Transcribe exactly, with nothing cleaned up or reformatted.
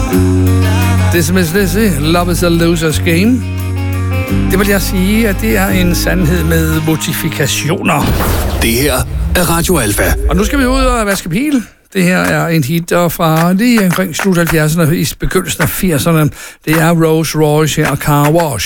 Dismiss Lizzy, Love is a Loser's Game. Det vil jeg sige, at det er en sandhed med modifikationer. Det her er Radio Alfa. Og nu skal vi ud og vaske pil. Det her er en hit fra lige omkring slut halvfjerdserne i begyndelsen af firserne. Det er Rose Royce her og Car Wash.